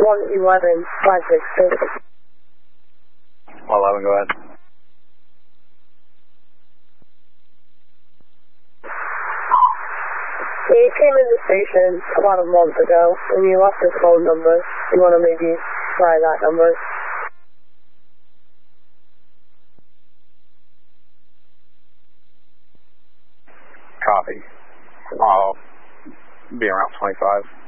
111-562. 111, go ahead. He came in the station about a month ago, and you left his phone number. You want to maybe try that number? Copy. I'll be around 25.